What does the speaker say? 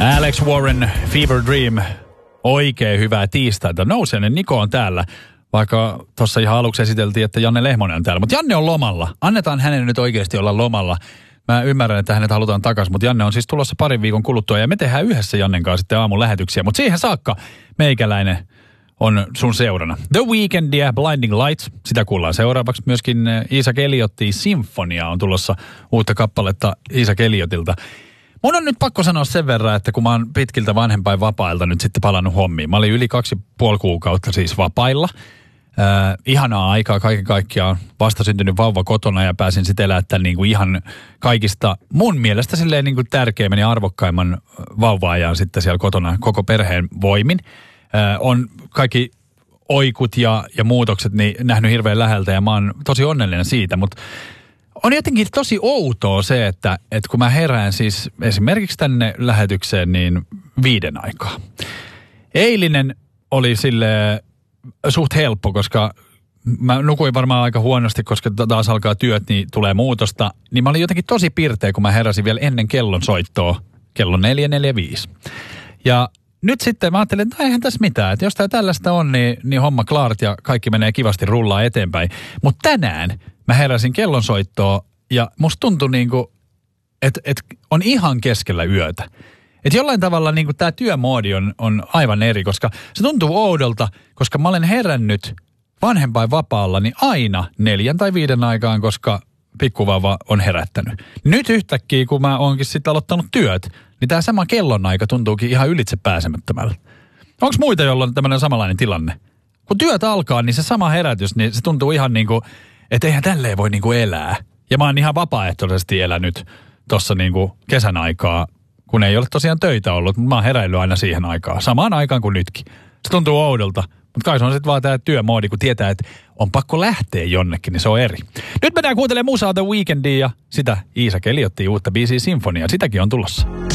Alex Warren, Fever Dream. Oikein hyvää tiistaita. Nousiainen Niko on täällä, vaikka tuossa ihan aluksi esiteltiin, että Janne Lehmonen on täällä. Mutta Janne on lomalla. Annetaan hänen nyt oikeasti olla lomalla. Mä ymmärrän, että hänet halutaan takaisin, mutta Janne on siis tulossa parin viikon kuluttua ja me tehdään yhdessä Jannen kanssa sitten aamun lähetyksiä. Mutta siihen saakka meikäläinen on sun seurana. The Weekendia, Blinding Lights, sitä kuullaan seuraavaksi. Myöskin Isaac Elliotin Sinfonia on tulossa uutta kappaletta Isaac Elliotilta. Mun on nyt pakko sanoa sen verran, että kun mä oon pitkiltä vanhempainvapailta nyt sitten palannut hommiin. Mä olin yli 2,5 kuukautta siis vapailla. Ihanaa aikaa kaiken kaikkiaan. Vastasyntynyt vauva kotona ja pääsin sitten elämään tämän niin kuin ihan kaikista mun mielestä silleen niin kuin tärkeimmän ja arvokkaimman vauva-ajan sitten siellä kotona koko perheen voimin. On kaikki oikut ja muutokset niin nähnyt hirveän läheltä ja mä oon tosi onnellinen siitä, mutta on jotenkin tosi outoa se, että kun mä herään siis esimerkiksi tänne lähetykseen niin 5 aikaa. Eilinen oli silleen suht helppo, koska mä nukuin varmaan aika huonosti, koska taas alkaa työt, niin tulee muutosta. Niin mä olin jotenkin tosi pirteä, kun mä heräsin vielä ennen kellon soittoa, kello 4:45. Ja nyt sitten mä ajattelin, että eihän tässä mitään, että jos tää tällaista on, niin homma klaart ja kaikki menee kivasti rullaa eteenpäin. Mutta tänään mä heräsin kellonsoittoa ja musta tuntui niinku, että on ihan keskellä yötä. Että jollain tavalla niinku tää työmoodi on aivan eri, koska se tuntuu oudolta, koska mä olen herännyt vanhempainvapaalla niin aina 4 tai 5 aikaan, koska pikkuvauva on herättänyt. Nyt yhtäkkiä, kun mä oonkin sitten aloittanut työt, niin tää sama kellonaika tuntuukin ihan ylitse pääsemättömällä. Onko muita, jolla on tämmöinen samanlainen tilanne? Kun työt alkaa, niin se sama herätys, niin se tuntuu ihan niinku, että eihän tälleen voi niinku elää. Ja mä oon ihan vapaaehtoisesti elänyt tossa niinku kesän aikaa, kun ei ole tosiaan töitä ollut, mutta mä oon heräillyt aina siihen aikaan. Samaan aikaan kuin nytkin. Se tuntuu oudolta, mutta kai se on sitten vaan tää työmoodi, kun tietää, että on pakko lähteä jonnekin, niin se on eri. Nyt mennään kuuntelemaan musaa The Weekendia ja sitä Isaac Elliotin uutta biisiä Sinfonia. Sitäkin on tulossa.